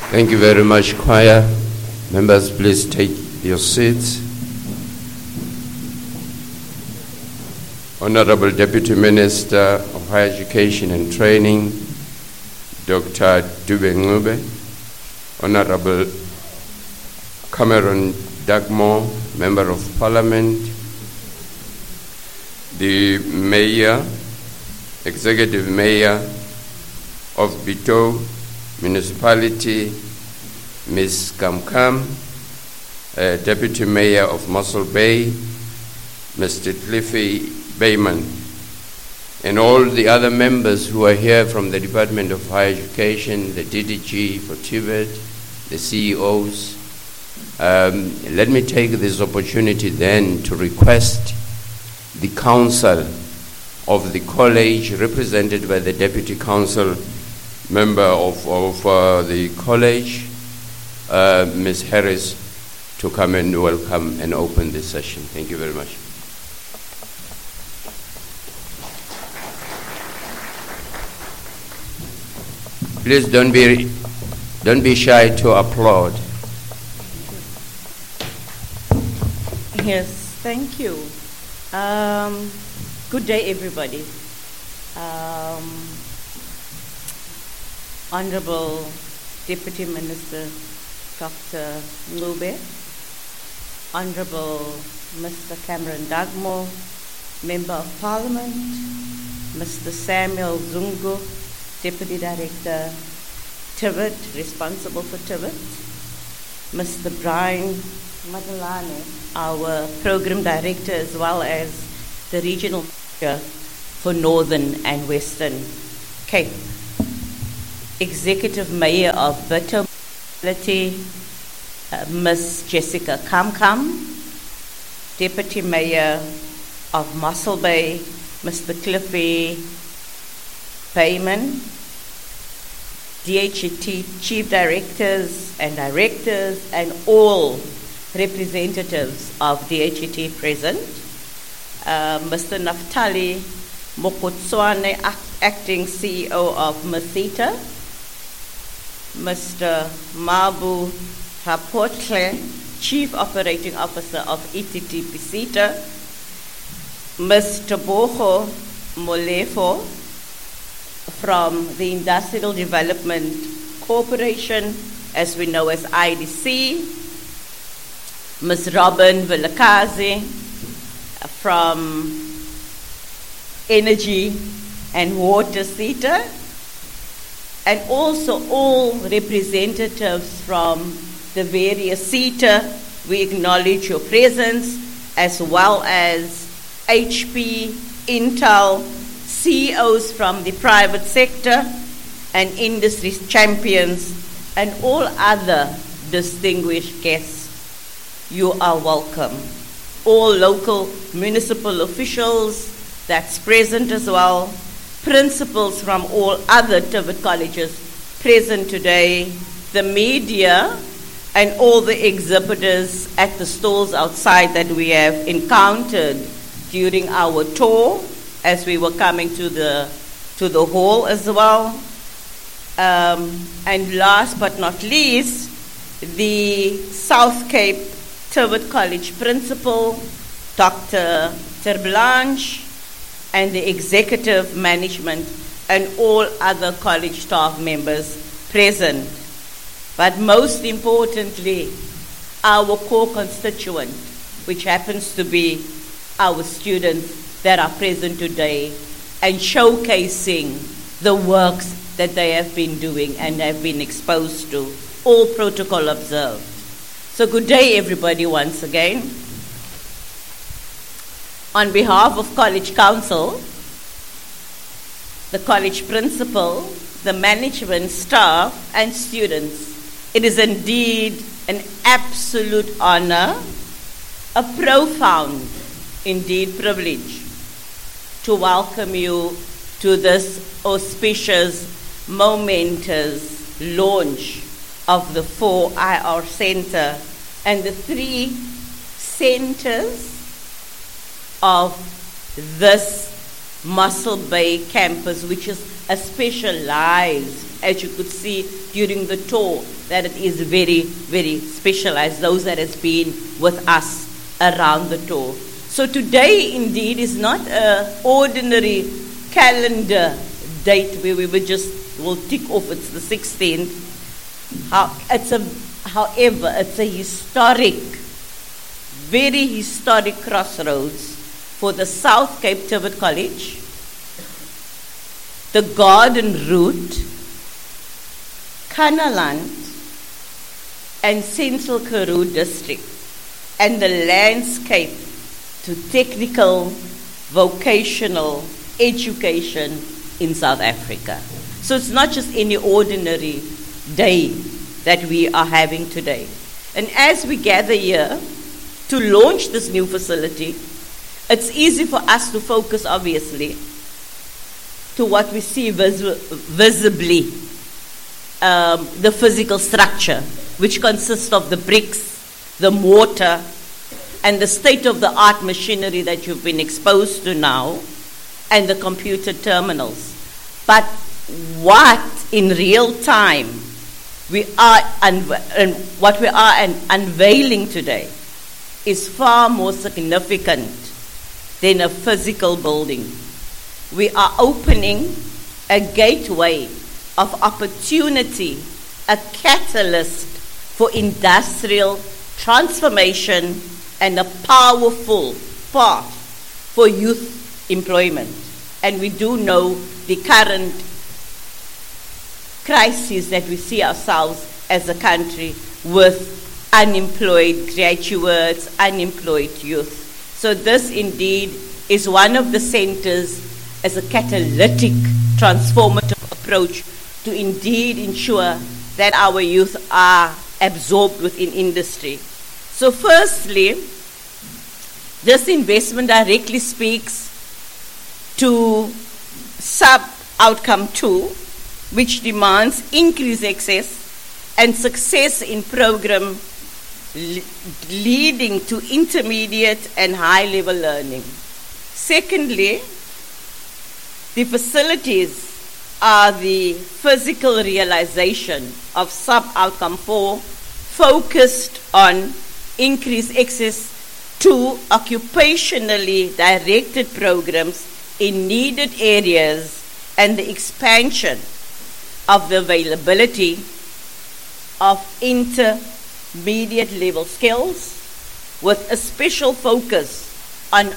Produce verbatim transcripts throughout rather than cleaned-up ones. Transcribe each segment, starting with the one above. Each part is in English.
Thank you very much, choir. Members, please take your seats. Honorable Deputy Minister of Higher Education and Training, Doctor Dube Ncube, Honorable Cameron Dagmore, Member of Parliament, the Mayor, Executive Mayor of Bito Municipality, Miz Kamkam, uh, Deputy Mayor of Mossel Bay, Mister Cliffy Bayman, and all the other members who are here from the Department of Higher Education, the D D G for Tibet, the C E Os. Um, let me take this opportunity then to request the council of the college, represented by the Deputy Council Member of, of uh, the college, uh, Miz Harris, to come and welcome and open this session. Thank you very much. Please don't be, don't be shy to applaud. Yes, thank you. Um, good day, everybody. Um, Honorable Deputy Minister Doctor Ncube, Honorable Mister Cameron Dagmore, Member of Parliament, Mister Samuel Zungu, Deputy Director, Tibet, responsible for Tibet, Mister Brian Madalane, our Program Director, as well as the Regional Manager for Northern and Western Cape, Executive Mayor of Bito Municipality, uh, Miz Jessica Kamkam, Deputy Mayor of Mossel Bay, Mister Cliffy Bayman, D H E T Chief Directors and Directors, and all representatives of D H E T present, uh, Mister Naftali Mokotswane, Acting C E O of Masita, Mister Mabu Rapotle, Chief Operating Officer of E T T Pisita, Mister Boho Molefo from the Industrial Development Corporation, as we know as I D C, Miz Robin Vilakazi from Energy and Water SETA, and also all representatives from the various SETA. We acknowledge your presence, as well as H P, Intel, C E Os from the private sector, and industry champions, and all other distinguished guests. You are welcome. All local municipal officials that's present as well, principals from all other Tibet colleges present today, the media, and all the exhibitors at the stalls outside that we have encountered during our tour as we were coming to the to the hall as well. Um, and last but not least, the South Cape Tibet College principal, Doctor Terblanche, and the executive management and all other college staff members present. But most importantly, our core constituent, which happens to be our students that are present today and showcasing the works that they have been doing and have been exposed to, all protocol observed. So good day, everybody, once again. On behalf of College Council, the college principal, the management, staff, and students, it is indeed an absolute honor, a profound, indeed, privilege to welcome you to this auspicious, momentous launch of the four I R Center and the three centers of this Mossel Bay campus, which is a specialized as you could see during the tour, that it is very, very specialized, those that has been with us around the tour. So today, indeed, is not an ordinary calendar date where we would just, will tick off, it's the sixteenth. How, it's a, however, it's a historic, very historic crossroads for the South Cape Tiviot College, the Garden Route, Kanaland, and Central Karoo District, and the landscape to technical, vocational education in South Africa. So it's not just any ordinary day that we are having today. And as we gather here to launch this new facility, it's easy for us to focus, obviously, to what we see vis- visibly, um, the physical structure, which consists of the bricks, the mortar, and the state-of-the-art machinery that you've been exposed to now, and the computer terminals. But what in real time we are unve- and what we are un- unveiling today is far more significant than a physical building. We are opening a gateway of opportunity, a catalyst for industrial transformation, and a powerful path for youth employment. And we do know the current crisis that we see ourselves as a country with unemployed graduates, unemployed youth. So this indeed is one of the centers as a catalytic, transformative approach to indeed ensure that our youth are absorbed within industry. So firstly, this investment directly speaks to sub-outcome two, which demands increased access and success in program le- leading to intermediate and high-level learning. Secondly, the facilities are the physical realization of sub-outcome four, focused on increased access to occupationally directed programs in needed areas and the expansion of the availability of intermediate level skills with a special focus on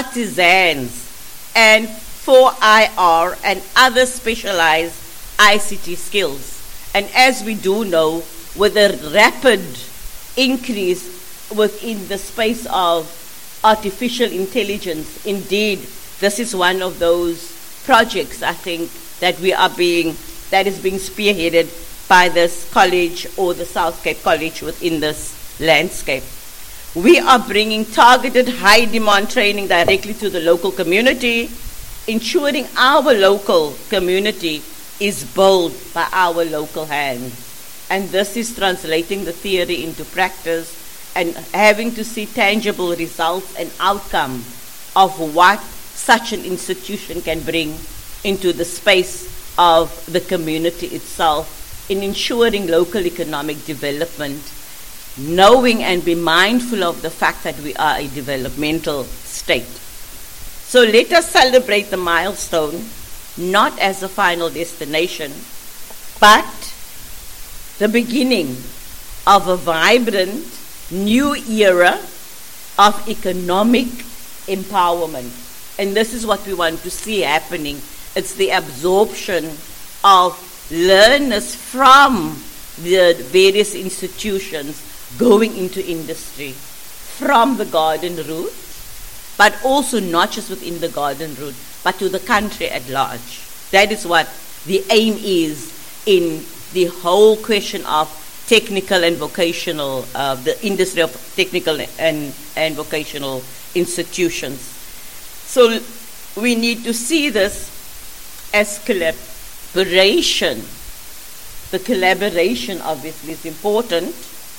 artisans and four I R and other specialized I C T skills. And as we do know, with a rapid increase within the space of artificial intelligence, indeed, this is one of those projects, I think, that we are being, that is being spearheaded by this college or the South Cape College within this landscape. We are bringing targeted high demand training directly to the local community, ensuring our local community is built by our local hands. And this is translating the theory into practice and having to see tangible results and outcome of what such an institution can bring into the space of the community itself in ensuring local economic development, knowing and be mindful of the fact that we are a developmental state. So let us celebrate the milestone, not as a final destination, but the beginning of a vibrant new era of economic empowerment. And this is what we want to see happening. It's the absorption of learners from the various institutions going into industry from the garden route, but also not just within the garden route, but to the country at large. That is what the aim is in the whole question of technical and vocational, uh, the industry of technical and, and vocational institutions. So we need to see this as collaboration. The collaboration obviously is important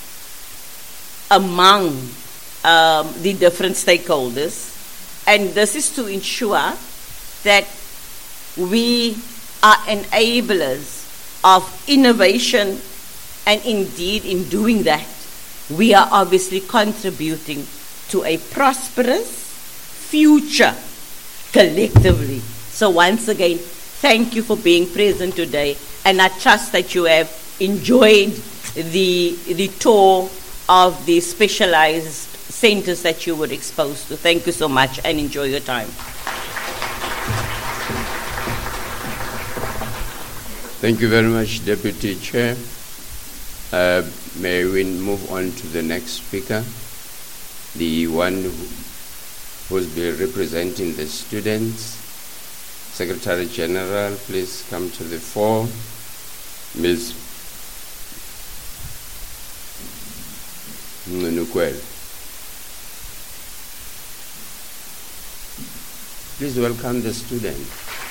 among um, the different stakeholders, and this is to ensure that we are enablers of innovation, and indeed in doing that, we are obviously contributing to a prosperous future collectively. So once again, thank you for being present today, and I trust that you have enjoyed the, the tour of the specialized centers that you were exposed to. Thank you so much, and enjoy your time. Thank you very much, Deputy Chair. Uh, may we move on to the next speaker, the one who will be representing the students. Secretary General, please come to the fore. Miz Nukwel. Please welcome the student.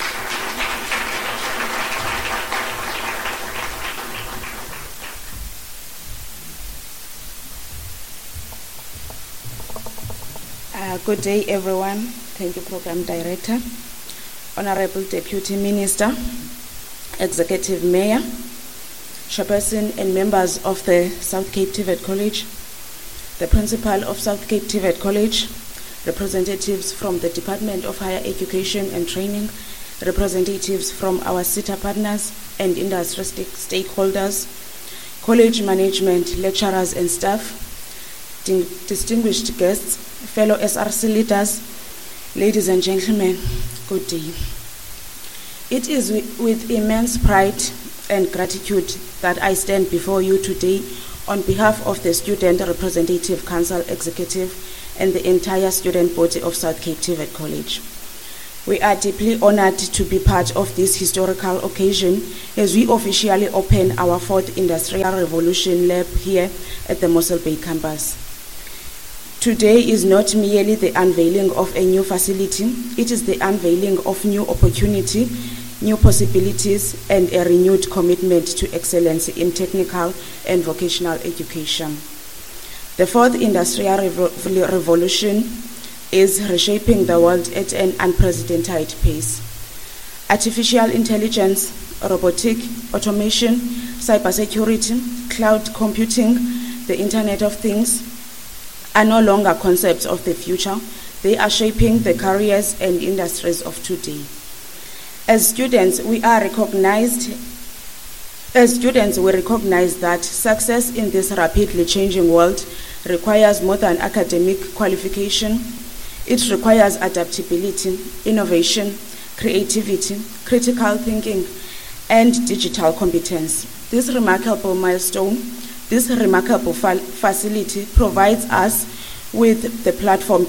Uh, good day, everyone. Thank you, Program Director, Honorable Deputy Minister, Executive Mayor, Chairperson and members of the South Cape TVET College, the Principal of South Cape TVET College, representatives from the Department of Higher Education and Training, representatives from our SETA partners and industry stakeholders, college management, lecturers and staff, distinguished guests, fellow S R C leaders, ladies and gentlemen, good day. It is with immense pride and gratitude that I stand before you today on behalf of the Student Representative Council Executive and the entire student body of South Cape TVET College. We are deeply honored to be part of this historical occasion as we officially open our fourth Industrial Revolution Lab here at the Mossel Bay campus. Today is not merely the unveiling of a new facility, it is the unveiling of new opportunity, new possibilities, and a renewed commitment to excellence in technical and vocational education. The fourth Industrial Revo- Revolution is reshaping the world at an unprecedented pace. Artificial intelligence, robotic, automation, cybersecurity, cloud computing, the Internet of Things are no longer concepts of the future. They are shaping the careers and industries of today. As students, we are recognized As students, we recognize that success in this rapidly changing world requires more than academic qualification. It requires adaptability, innovation, creativity, critical thinking, and digital competence. This remarkable milestone, this remarkable fa- facility provides us with the platform